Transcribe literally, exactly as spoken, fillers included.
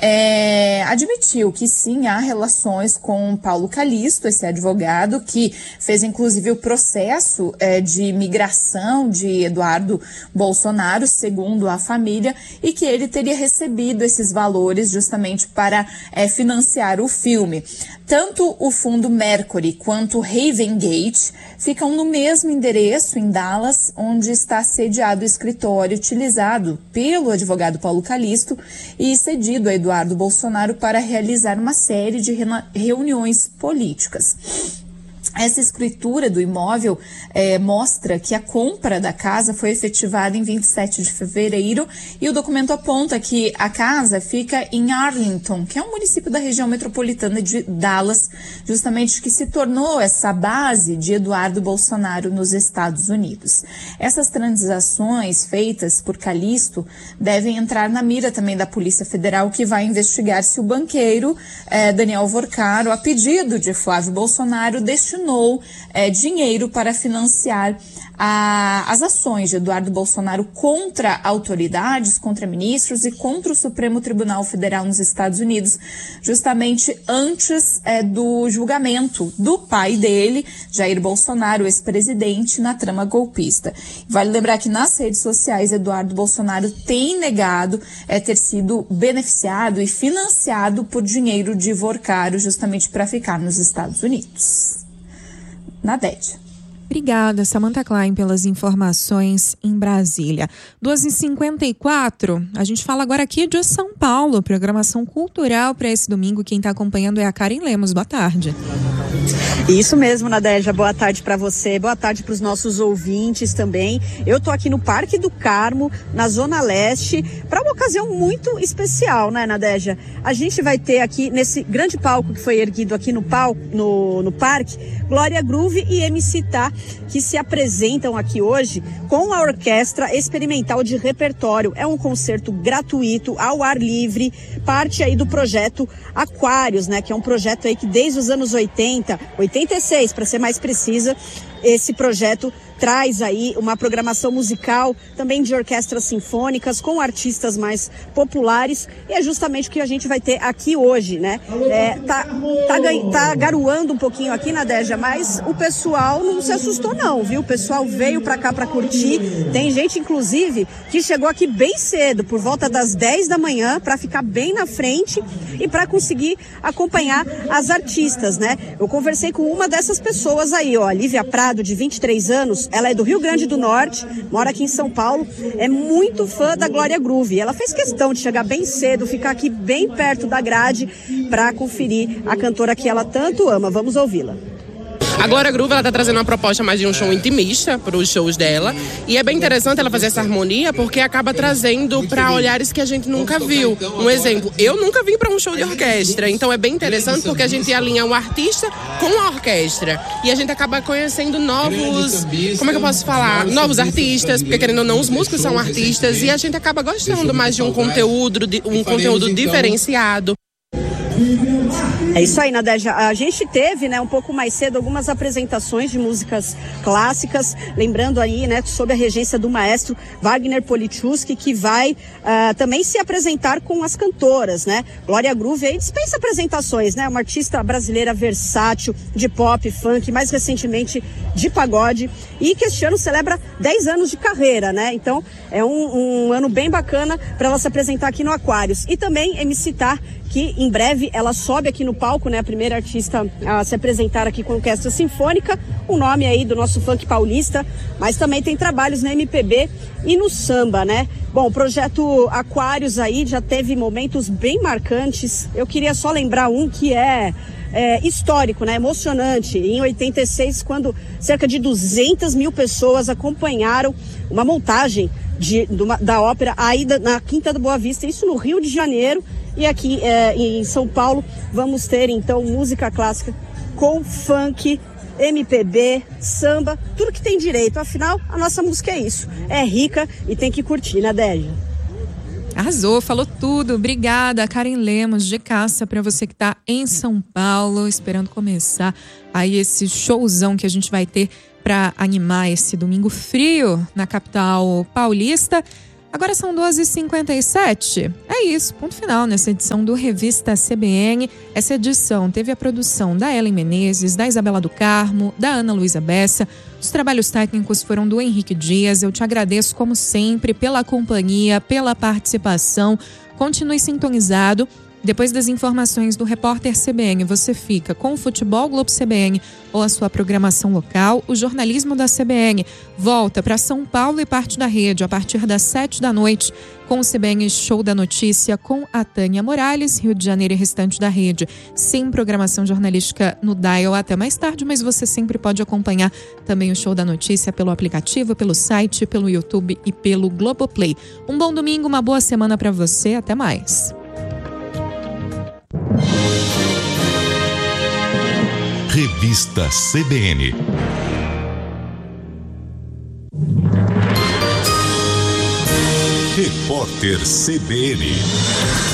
é, admitiu que sim, há relações com Paulo Calixto, esse advogado que fez inclusive o processo é, de migração de Eduardo Bolsonaro, segundo a família, e que ele teria recebido esses valores justamente para é, financiar o filme. Tanto o fundo Mercury quanto o Raven Gate ficam no mesmo endereço em Dallas, onde está sediado o escritório utilizado pelo advogado Paulo Calixto e cedido a Eduardo Bolsonaro para realizar uma série de reuniões políticas. Essa escritura do imóvel eh, mostra que a compra da casa foi efetivada em vinte e sete de fevereiro e o documento aponta que a casa fica em Arlington, que é um município da região metropolitana de Dallas, justamente que se tornou essa base de Eduardo Bolsonaro nos Estados Unidos. Essas transações feitas por Calixto devem entrar na mira também da Polícia Federal, que vai investigar se o banqueiro eh, Daniel Vorcaro, a pedido de Flávio Bolsonaro, destinou É, dinheiro para financiar a, as ações de Eduardo Bolsonaro contra autoridades, contra ministros e contra o Supremo Tribunal Federal nos Estados Unidos, justamente antes é, do julgamento do pai dele, Jair Bolsonaro, ex-presidente, na trama golpista. Vale lembrar que nas redes sociais, Eduardo Bolsonaro tem negado é, ter sido beneficiado e financiado por dinheiro de Vorcaro, justamente para ficar nos Estados Unidos. Nadete. Obrigada, Samantha Klein, pelas informações em Brasília. duas e cinquenta e quatro, a gente fala agora aqui de São Paulo, programação cultural para esse domingo. Quem está acompanhando é a Karen Lemos. Boa tarde. Isso mesmo, Nadeja. Boa tarde para você, boa tarde para os nossos ouvintes também. Eu tô aqui no Parque do Carmo, na Zona Leste, para uma ocasião muito especial, né, Nadeja? A gente vai ter aqui, nesse grande palco que foi erguido aqui no, palco, no, no parque, Glória Groove e M C Tá, que se apresentam aqui hoje com a Orquestra Experimental de Repertório. É um concerto gratuito, ao ar livre, parte aí do projeto Aquários, né? Que é um projeto aí que desde os anos oitenta, oitenta e seis, para ser mais precisa, esse projeto traz aí uma programação musical, também de orquestras sinfônicas, com artistas mais populares, e é justamente o que a gente vai ter aqui hoje, né? É, tá, tá, tá garoando um pouquinho aqui, Nadeja, mas o pessoal não se assustou não, viu? O pessoal veio pra cá pra curtir, tem gente, inclusive, que chegou aqui bem cedo, por volta das dez da manhã, pra ficar bem na frente e pra conseguir acompanhar as artistas, né? Eu conversei com uma dessas pessoas aí, ó, a Lívia Prado, de vinte e três anos, ela é do Rio Grande do Norte, mora aqui em São Paulo, é muito fã da Glória Groove. Ela fez questão de chegar bem cedo, ficar aqui bem perto da grade para conferir a cantora que ela tanto ama. Vamos ouvi-la. A Glória Groove, ela tá trazendo uma proposta mais de um show intimista para os shows dela, e é bem interessante ela fazer essa harmonia, porque acaba trazendo para olhares que a gente nunca viu. Um exemplo, eu nunca vim para um show de orquestra, então é bem interessante porque a gente alinha um artista com a orquestra e a gente acaba conhecendo novos, como é que eu posso falar, novos artistas, porque querendo ou não, os músicos são artistas, e a gente acaba gostando mais de um conteúdo, de um conteúdo diferenciado. É isso aí, Nadeja. A gente teve, né, um pouco mais cedo algumas apresentações de músicas clássicas, lembrando aí, né, sob a regência do maestro Wagner Polichuski, que vai uh, também se apresentar com as cantoras, né? Glória Groove aí dispensa apresentações, né? Uma artista brasileira versátil, de pop, funk, mais recentemente de pagode, e que este ano celebra dez anos de carreira, né? Então é um, um ano bem bacana para ela se apresentar aqui no Aquários. E também M C Tá, que em breve ela sobe aqui no palco, né? A primeira artista a se apresentar aqui com a Orquestra Sinfônica, um nome aí do nosso funk paulista, mas também tem trabalhos na M P B e no samba, né? Bom, o projeto Aquários aí já teve momentos bem marcantes. Eu queria só lembrar um que é, é histórico, né? Emocionante. Em oitenta e seis, quando cerca de duzentas mil pessoas acompanharam uma montagem de, de uma, da ópera Aida na Quinta da Boa Vista, isso no Rio de Janeiro. E aqui é, em São Paulo vamos ter então música clássica com funk, M P B, samba, tudo que tem direito. Afinal, a nossa música é isso, é rica e tem que curtir, né, Délia? Arrasou, falou tudo. Obrigada, Karen Lemos, de Caça, para você que está em São Paulo, esperando começar aí esse showzão que a gente vai ter para animar esse domingo frio na capital paulista. Agora são doze e cinquenta e sete. É isso, ponto final nessa edição do Revista C B N. Essa edição teve a produção da Ellen Menezes, da Isabela do Carmo, da Ana Luísa Bessa. Os trabalhos técnicos foram do Henrique Dias. Eu te agradeço, como sempre, pela companhia, pela participação. Continue sintonizado. Depois das informações do repórter C B N, você fica com o Futebol Globo C B N ou a sua programação local. O jornalismo da C B N volta para São Paulo e parte da rede a partir das sete da noite com o C B N Show da Notícia com a Tânia Morales, Rio de Janeiro e restante da rede. Sem programação jornalística no Dial até mais tarde, mas você sempre pode acompanhar também o Show da Notícia pelo aplicativo, pelo site, pelo YouTube e pelo Globoplay. Um bom domingo, uma boa semana para você. Até mais. Revista C B N. Repórter C B N.